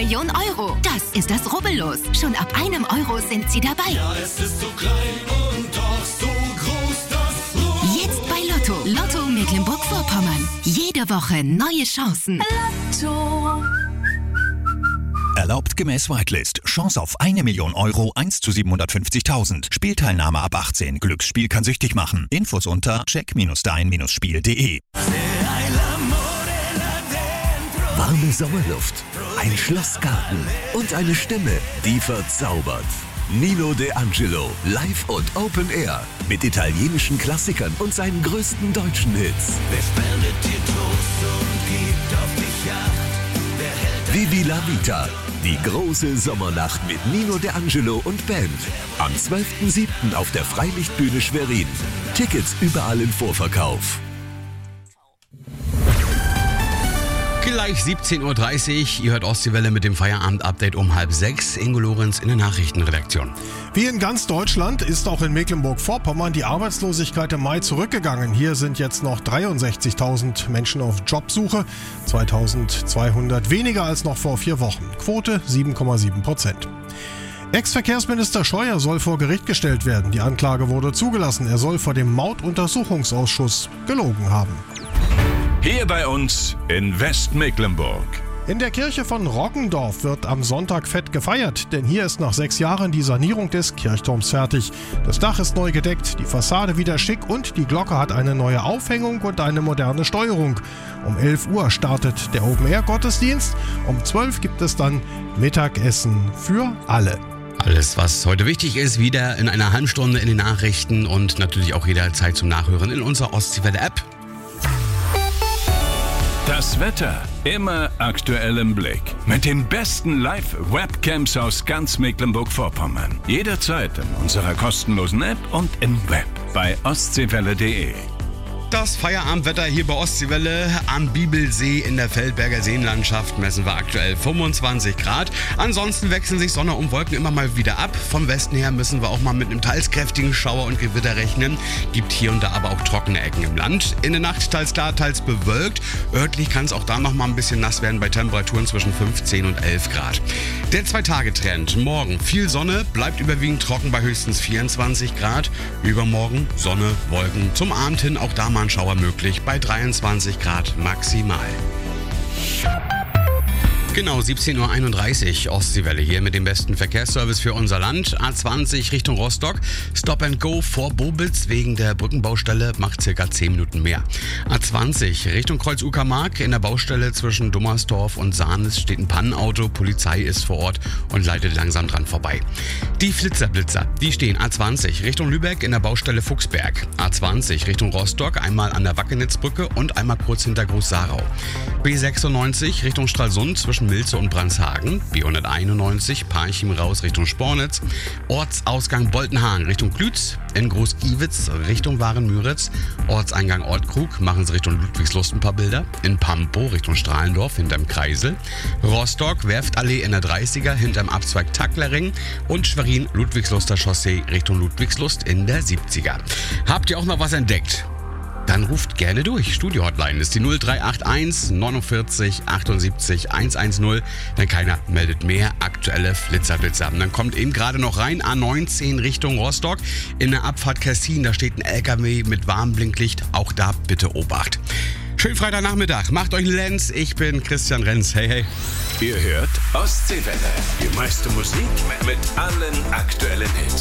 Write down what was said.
Million Euro. Das ist das Rubbellos. Schon ab 1 Euro sind Sie dabei. Ja, es ist so klein und doch so groß, das Rubbellos. Jetzt bei Lotto. Lotto Mecklenburg-Vorpommern. Jede Woche neue Chancen. Lotto. Erlaubt gemäß Whitelist. Chance auf 1 Million Euro, 1 zu 750.000. Spielteilnahme ab 18. Glücksspiel kann süchtig machen. Infos unter check-dein-spiel.de. Warme Sommerluft, ein Schlossgarten und eine Stimme, die verzaubert. Nino De Angelo, live und Open Air. Mit italienischen Klassikern und seinen größten deutschen Hits. Wer spendet dir Trost und gibt auf dich Acht? Vivi la Vita. Die große Sommernacht mit Nino De Angelo und Band. Am 12.07. auf der Freilichtbühne Schwerin. Tickets überall im Vorverkauf. Gleich 17.30 Uhr. Ihr hört Ostseewelle mit dem Feierabend-Update um 5:30. Ingo Lorenz in der Nachrichtenredaktion. Wie in ganz Deutschland ist auch in Mecklenburg-Vorpommern die Arbeitslosigkeit im Mai zurückgegangen. Hier sind jetzt noch 63.000 Menschen auf Jobsuche, 2.200 weniger als noch vor 4 Wochen. Quote 7,7%. Ex-Verkehrsminister Scheuer soll vor Gericht gestellt werden. Die Anklage wurde zugelassen. Er soll vor dem Mautuntersuchungsausschuss gelogen haben. Hier bei uns in Westmecklenburg. In der Kirche von Roggendorf wird am Sonntag fett gefeiert, denn hier ist nach 6 Jahren die Sanierung des Kirchturms fertig. Das Dach ist neu gedeckt, die Fassade wieder schick und die Glocke hat eine neue Aufhängung und eine moderne Steuerung. Um 11 Uhr startet der Open-Air-Gottesdienst, um 12 gibt es dann Mittagessen für alle. Alles, was heute wichtig ist, wieder in einer halben Stunde in den Nachrichten und natürlich auch jederzeit zum Nachhören in unserer Ostseewelle-App. Das Wetter immer aktuell im Blick. Mit den besten Live-Webcams aus ganz Mecklenburg-Vorpommern. Jederzeit in unserer kostenlosen App und im Web bei ostseewelle.de. Das Feierabendwetter hier bei Ostseewelle am Bibelsee in der Feldberger Seenlandschaft messen wir aktuell 25 Grad. Ansonsten wechseln sich Sonne und Wolken immer mal wieder ab. Vom Westen her müssen wir auch mal mit einem teils kräftigen Schauer und Gewitter rechnen. Gibt hier und da aber auch trockene Ecken im Land. In der Nacht teils klar, teils bewölkt. Örtlich kann es auch da noch mal ein bisschen nass werden bei Temperaturen zwischen 15 und 11 Grad. Der 2-Tage-Trend. Morgen viel Sonne, bleibt überwiegend trocken bei höchstens 24 Grad. Übermorgen Sonne, Wolken. Zum Abend hin auch da mal Schauer möglich bei 23 Grad maximal. Genau, 17.31 Uhr, Ostseewelle hier mit dem besten Verkehrsservice für unser Land. A20 Richtung Rostock, Stop and Go vor Bobitz wegen der Brückenbaustelle, macht circa 10 Minuten mehr. A20 Richtung Kreuz Uckermark, in der Baustelle zwischen Dummersdorf und Sahnes steht ein Pannenauto, Polizei ist vor Ort und leitet langsam dran vorbei. Die Flitzer, die stehen A20 Richtung Lübeck in der Baustelle Fuchsberg. A20 Richtung Rostock, einmal an der Wackenitzbrücke und einmal kurz hinter Groß-Sarau. B96 Richtung Stralsund zwischen Milze und Brandshagen, B191 Parchim raus Richtung Spornitz, Ortsausgang Boltenhagen Richtung Klütz, in Groß-Giewitz Richtung Waren-Müritz, Ortseingang Ortkrug machen sie Richtung Ludwigslust ein paar Bilder, in Pampo Richtung Strahlendorf hinterm Kreisel, Rostock Werftallee in der 30er hinterm Abzweig Tacklerring und Schwerin Ludwigsluster Chaussee Richtung Ludwigslust in der 70er. Habt ihr auch noch was entdeckt? Dann ruft gerne durch. Studio-Hotline ist die 0381 49 78 110. Denn keiner meldet mehr aktuelle Flitzerblitzer. Und dann kommt eben gerade noch rein A19 Richtung Rostock. In der Abfahrt Kessin, da steht ein LKW mit Warnblinklicht. Auch da bitte Obacht. Schönen Freitagnachmittag. Macht euch einen Lenz. Ich bin Christian Renz. Hey, hey. Ihr hört Ostseewelle. Die meiste Musik mit allen aktuellen Hits.